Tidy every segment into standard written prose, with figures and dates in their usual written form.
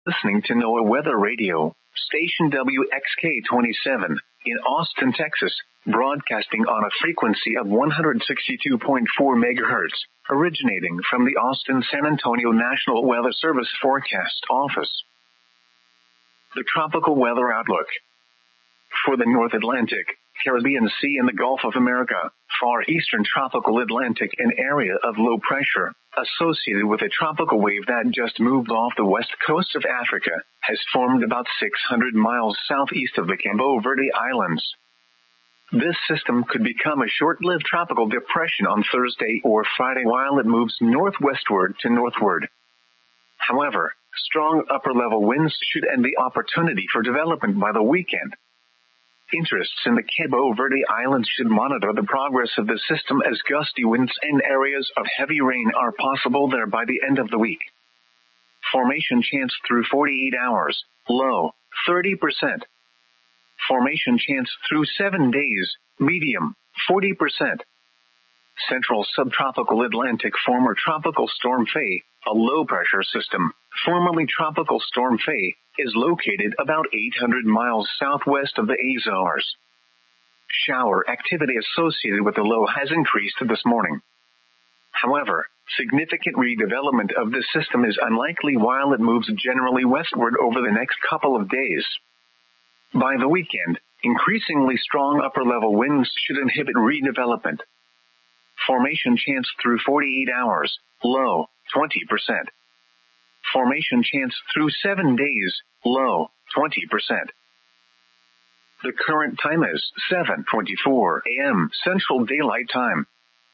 Listening to NOAA Weather Radio, station WXK-27 in Austin, Texas, broadcasting on a frequency of 162.4 megahertz, originating from the Austin-San Antonio National Weather Service Forecast Office. The Tropical Weather Outlook. For the North Atlantic, Caribbean Sea and the Gulf of America, far eastern tropical Atlantic, an area of low pressure associated with a tropical wave that just moved off the west coast of Africa has formed about 600 miles southeast of the Cabo Verde Islands. This system could become a short-lived tropical depression on Thursday or Friday while it moves northwestward to northward. However, strong upper-level winds should end the opportunity for development by the weekend. Interests in the Cabo Verde Islands should monitor the progress of the system as gusty winds and areas of heavy rain are possible there by the end of the week. Formation chance through 48 hours, low, 30%. Formation chance through 7 days, medium, 40%. Central subtropical Atlantic, former Tropical Storm Faye, a low-pressure system, formerly Tropical Storm Faye, is located about 800 miles southwest of the Azores. Shower activity associated with the low has increased this morning. However, significant redevelopment of this system is unlikely while it moves generally westward over the next couple of days. By the weekend, increasingly strong upper-level winds should inhibit redevelopment. Formation chance through 48 hours, low, 20%. Formation chance through 7 days, low, 20%. The current time is 7:24 a.m. Central Daylight Time.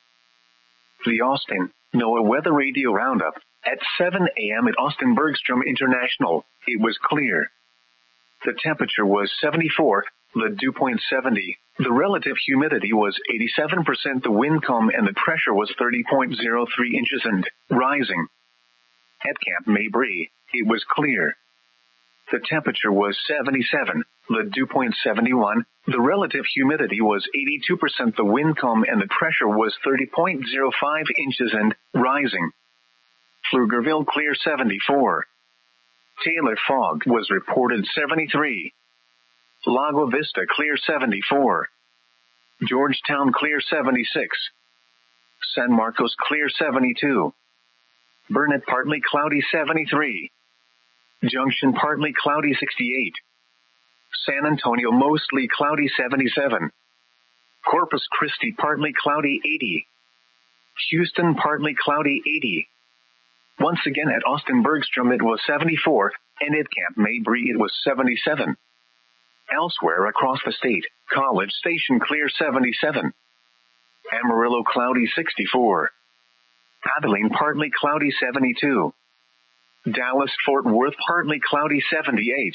The Austin NOAA Weather Radio Roundup. At 7 a.m. at Austin Bergstrom International, it was clear. The temperature was 74, the dew point 70, the relative humidity was 87%, the wind calm and the pressure was 30.03 inches and rising. At Camp Mabry, it was clear. The temperature was 77, the dew point 71, the relative humidity was 82%, the wind calm and the pressure was 30.05 inches and rising. Pflugerville clear 74. Taylor fog was reported 73. Lago Vista clear 74. Georgetown clear 76. San Marcos clear 72. Burnett partly cloudy 73. Junction partly cloudy 68. San Antonio mostly cloudy 77. Corpus Christi partly cloudy 80. Houston partly cloudy 80. Once again at Austin Bergstrom it was 74, and at Camp Mabry it was 77. Elsewhere across the state, College Station clear 77. Amarillo cloudy 64. Abilene partly cloudy 72. Dallas-Fort Worth partly cloudy 78.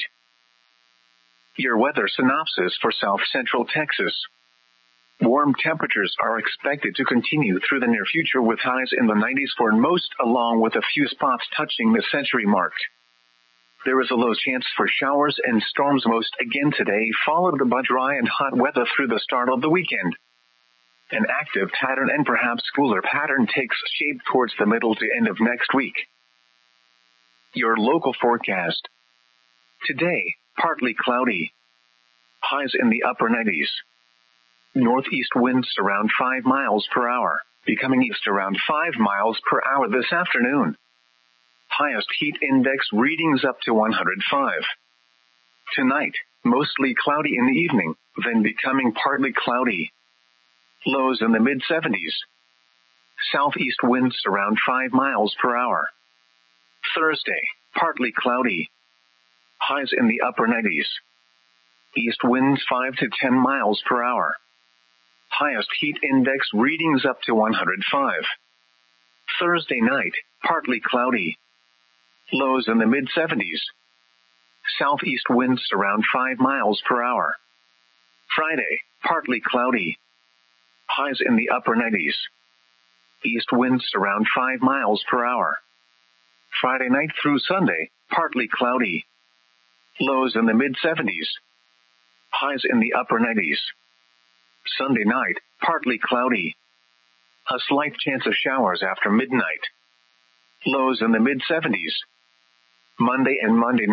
Your weather synopsis for South Central Texas. Warm temperatures are expected to continue through the near future with highs in the 90s for most, along with a few spots touching the century mark. There is a low chance for showers and storms most again today, followed by dry and hot weather through the start of the weekend. An active pattern and perhaps cooler pattern takes shape towards the middle to end of next week. Your local forecast. Today, partly cloudy. Highs in the upper 90s. Northeast winds around 5 miles per hour, becoming east around 5 miles per hour this afternoon. Highest heat index readings up to 105. Tonight, mostly cloudy in the evening, then becoming partly cloudy. Lows in the mid-70s. Southeast winds around 5 miles per hour. Thursday, partly cloudy. Highs in the upper 90s. East winds 5 to 10 miles per hour. Highest heat index readings up to 105. Thursday night, partly cloudy. Lows in the mid-70s. Southeast winds around 5 miles per hour. Friday, partly cloudy. Highs in the upper 90s. East winds around 5 miles per hour. Friday night through Sunday, partly cloudy. Lows in the mid-70s. Highs in the upper 90s. Sunday night, partly cloudy. A slight chance of showers after midnight. Lows in the mid-70s. Monday and Monday